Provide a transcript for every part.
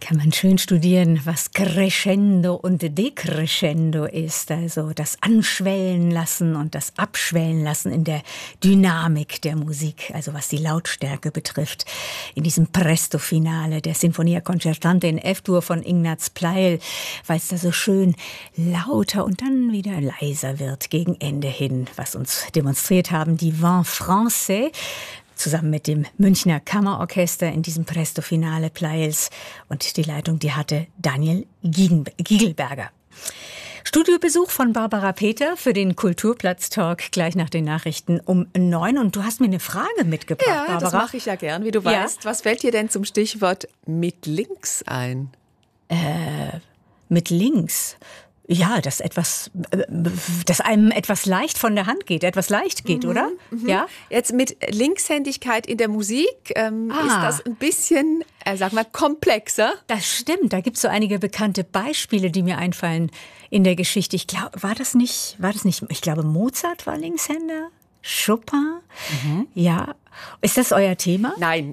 Kann man schön studieren, was Crescendo und Decrescendo ist, also das Anschwellen lassen und das Abschwellen lassen in der Dynamik der Musik, also was die Lautstärke betrifft. In diesem Presto-Finale der Sinfonia Concertante in F-Dur von Ignaz Pleil, weil es da so schön lauter und dann wieder leiser wird gegen Ende hin, was uns demonstriert haben die Vents Français, zusammen mit dem Münchner Kammerorchester in diesem Presto-Finale Pleils. Und die Leitung, die hatte Daniel Giegelberger. Studiobesuch von Barbara Peter für den Kulturplatz-Talk gleich nach den Nachrichten um 9. Und du hast mir eine Frage mitgebracht, ja, Barbara. Das mache ich ja gern, wie du weißt. Was fällt dir denn zum Stichwort mit links ein? Mit links? Ja, dass einem etwas leicht von der Hand geht, etwas leicht geht, oder? Ja. Jetzt mit Linkshändigkeit in der Musik ist das ein bisschen, sag mal, komplexer. Das stimmt, da gibt es so einige bekannte Beispiele, die mir einfallen in der Geschichte. Ich glaube, war das nicht, ich glaube, Mozart war Linkshänder, Chopin, ja. Ist das euer Thema? Nein.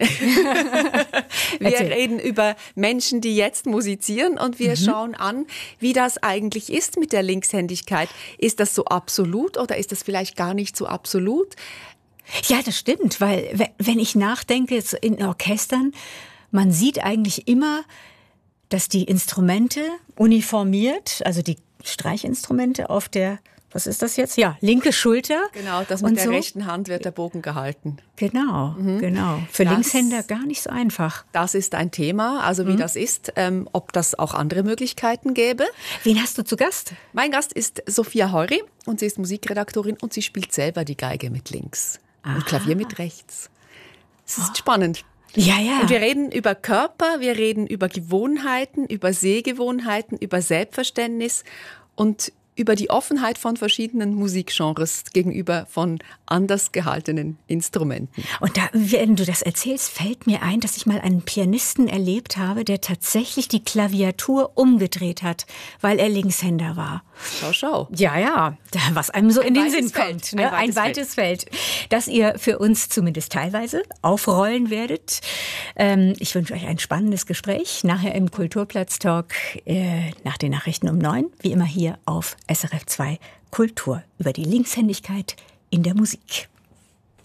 Wir reden über Menschen, die jetzt musizieren und wir schauen an, wie das eigentlich ist mit der Linkshändigkeit. Ist das so absolut oder ist das vielleicht gar nicht so absolut? Ja, das stimmt, weil wenn ich nachdenke jetzt in Orchestern, man sieht eigentlich immer, dass die Instrumente uniformiert, also die Streichinstrumente auf der, was ist das jetzt? Ja, linke Schulter. Genau, das mit der rechten Hand wird der Bogen gehalten. Genau, genau. Für Linkshänder gar nicht so einfach. Das ist ein Thema, also wie das ist, ob das auch andere Möglichkeiten gäbe. Wen hast du zu Gast? Mein Gast ist Sophia Heury und sie ist Musikredaktorin und sie spielt selber die Geige mit links und Klavier mit rechts. Es ist spannend. Ja, ja. Und wir reden über Körper, wir reden über Gewohnheiten, über Sehgewohnheiten, über Selbstverständnis und über die Offenheit von verschiedenen Musikgenres gegenüber von anders gehaltenen Instrumenten. Und da, wenn du das erzählst, fällt mir ein, dass ich mal einen Pianisten erlebt habe, der tatsächlich die Klaviatur umgedreht hat, weil er Linkshänder war. Schau. Ja, ja, was einem so in den Sinn kommt. Ne? Ein weites Feld, das ihr für uns zumindest teilweise aufrollen werdet. Ich wünsche euch ein spannendes Gespräch nachher im Kulturplatz-Talk nach den Nachrichten um 9, wie immer hier auf SRF 2 Kultur über die Linkshändigkeit in der Musik.